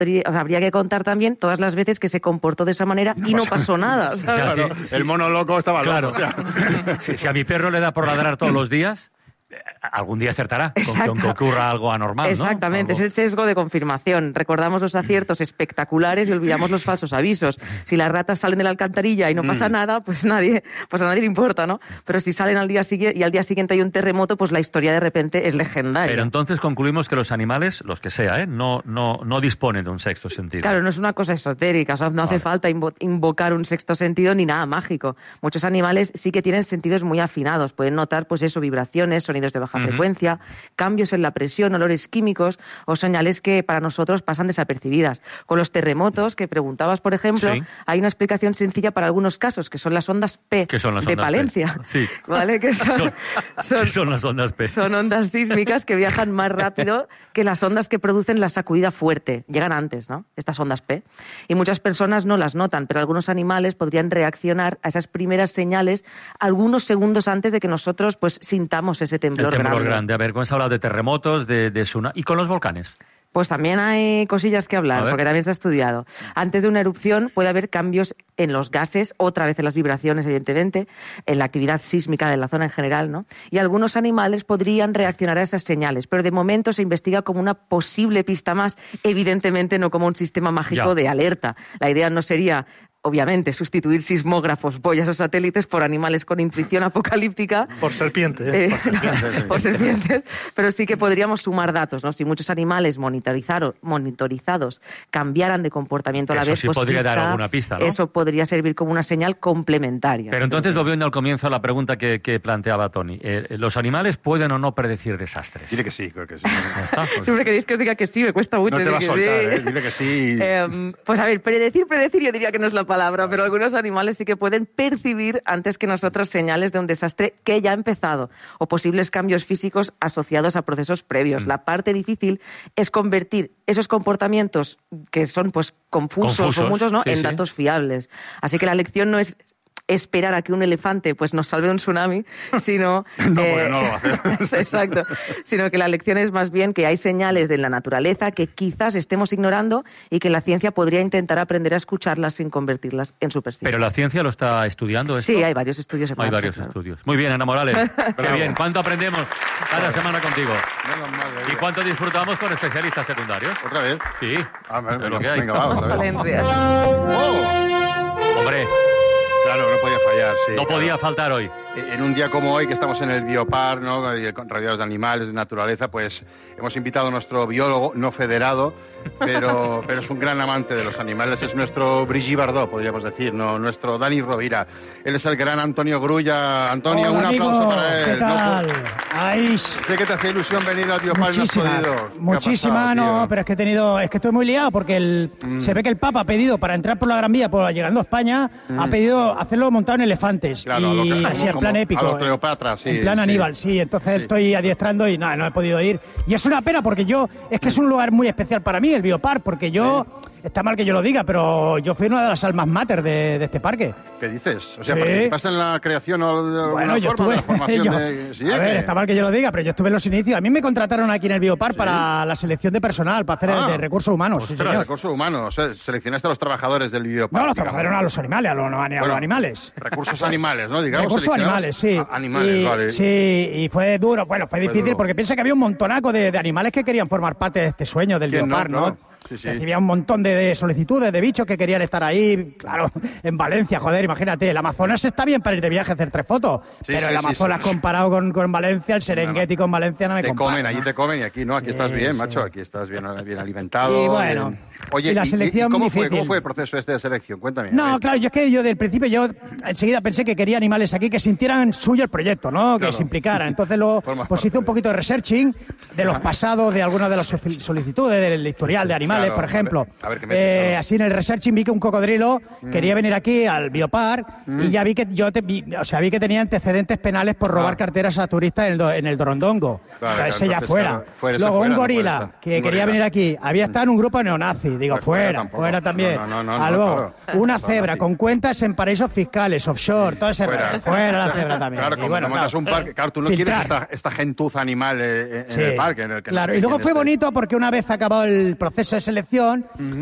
habría que contar también todas las veces que se comportó de esa manera y no pasó nada, ¿sabes? O sea, sí. El mono loco estaba loco. Claro. O sea. Si a mi perro le da por ladrar todos los días, algún día acertará con que ocurra algo anormal, ¿no? Exactamente, es el sesgo de confirmación. Recordamos los aciertos espectaculares y olvidamos los falsos avisos. Si las ratas salen de la alcantarilla y no pasa nada, pues a nadie le importa, ¿no? Pero si salen al día siguiente y al día siguiente hay un terremoto, pues la historia de repente es legendaria. Pero entonces concluimos que los animales, los que sea, no disponen de un sexto sentido. Claro, no es una cosa esotérica, o sea, no hace falta invocar un sexto sentido ni nada mágico. Muchos animales sí que tienen sentidos muy afinados, pueden notar, pues eso, vibraciones, sonidos de baja frecuencia, cambios en la presión, olores químicos o señales que para nosotros pasan desapercibidas. Con los terremotos que preguntabas, por ejemplo, hay una explicación sencilla para algunos casos, que son las ondas P de Palencia. Sí. ¿Vale? ¿Qué son las ondas P? Son ondas sísmicas que viajan más rápido que las ondas que producen la sacudida fuerte. Llegan antes, ¿no? Estas ondas P. Y muchas personas no las notan, pero algunos animales podrían reaccionar a esas primeras señales algunos segundos antes de que nosotros pues sintamos ese temblor grande. A ver, ¿cómo se ha hablado de terremotos, de tsunami? ¿Y con los volcanes? Pues también hay cosillas que hablar, porque también se ha estudiado. Antes de una erupción puede haber cambios en los gases, otra vez en las vibraciones, evidentemente, en la actividad sísmica de la zona en general, ¿no? Y algunos animales podrían reaccionar a esas señales, pero de momento se investiga como una posible pista más, evidentemente no como un sistema mágico de alerta. La idea no sería obviamente, sustituir sismógrafos, boyas o satélites por animales con intuición apocalíptica. Por serpientes. Por serpientes. Pero sí que podríamos sumar datos, ¿no? Si muchos animales monitorizados cambiaran de comportamiento a la vez, sí pues podría dar alguna pista, ¿no? Eso podría servir como una señal complementaria. Pero entonces, volviendo al comienzo a la pregunta que planteaba Toni, ¿los animales pueden o no predecir desastres? Dile que sí, creo que sí. Siempre queréis que os diga que sí, me cuesta mucho. No te va a soltar, dile que sí. Pues a ver, predecir yo diría que no es la palabra, pero algunos animales sí que pueden percibir antes que nosotros señales de un desastre que ya ha empezado o posibles cambios físicos asociados a procesos previos. La parte difícil es convertir esos comportamientos que son pues confusos o muchos, ¿no? en datos fiables. Así que la lección no es esperar a que un elefante pues nos salve de un tsunami, sino porque no lo va a hacer. Exacto, sino que la lección es más bien que hay señales de la naturaleza que quizás estemos ignorando y que la ciencia podría intentar aprender a escucharlas sin convertirlas en superstición. ¿Pero la ciencia lo está estudiando esto? Sí, hay varios estudios en marcha, estudios. Muy bien, Ana Morales. Qué bien. ¿Cuánto aprendemos cada semana contigo? ¿Y cuánto disfrutamos con especialistas secundarios? ¿Otra vez? Sí. Es lo que hay. Venga, vamos a ver. Hombre. Claro, no podía fallar, sí. No podía faltar hoy. En un día como hoy, que estamos en el Biopar, ¿no? Rodeados de animales, de naturaleza, pues hemos invitado a nuestro biólogo, no federado, pero es un gran amante de los animales. Es nuestro Brigitte Bardot, podríamos decir, ¿no? Nuestro Dani Rovira. Él es el gran Antonio Grulla. Antonio, hola, un aplauso para él. ¿Qué tal? No, sé que te hace ilusión venir al Biopar y no has podido. Muchísima, no, pero es que estoy muy liado porque se ve que el Papa ha pedido para entrar por la Gran Vía, llegando a España, ha pedido hacerlo montado en elefantes. Claro, y así en plan épico. A los Cleopatra, sí. En plan Aníbal, sí. Entonces estoy adiestrando y no he podido ir. Y es una pena porque es que es un lugar muy especial para mí, el Biopar, porque yo... Está mal que yo lo diga, pero yo fui una de las almas mater de este parque. ¿Qué dices? O sea, ¿participaste en la creación o de alguna forma, de la formación Sí, a ver, está mal que yo lo diga, pero yo estuve en los inicios. A mí me contrataron aquí en el Biopar para la selección de personal, para hacer de recursos humanos. Ostras, sí, recursos humanos. O sea, seleccionaste a los trabajadores del Biopar. No, los trabajadores a los animales, a los animales. Recursos animales, ¿no? Digamos, recursos animales, sí. Animales, vale. Sí, y fue duro, fue difícil porque piensa que había un montonaco de animales que querían formar parte de este sueño del Biopar, ¿no? Sí. Recibía un montón de solicitudes de bichos que querían estar ahí, claro, en Valencia, joder, imagínate, el Amazonas está bien para ir de viaje a hacer 3 fotos, pero el Amazonas comparado con Valencia, el Serengeti con Valencia no me compara. Allí te comen y aquí no, aquí estás bien, macho, aquí estás bien alimentado. Y bueno, oye, y la selección ¿cómo difícil. ¿Cómo fue el proceso de selección? Cuéntame. No, claro, yo es que del principio enseguida pensé que quería animales aquí que sintieran suyo el proyecto, ¿no? Que se implicaran. Entonces pues hice un poquito de researching de los pasados de algunas de las solicitudes del historial de animales, por ejemplo. A ver, ¿qué metes, así en el researching vi que un cocodrilo quería venir aquí al Biopar y ya vi que vi que tenía antecedentes penales por robar carteras a turistas en el Dorondongo. Ese ya fuera. Luego un gorila que quería venir aquí. Había estado en un grupo neonazi. Digo, fuera también. Luego, una cebra con cuentas en paraísos fiscales, offshore, todo ese fuera la cebra también. Claro, como montas un parque, claro, tú no quieres esta gentuza animal en el parque. Claro, y luego fue bonito porque una vez acabado el proceso ese selección,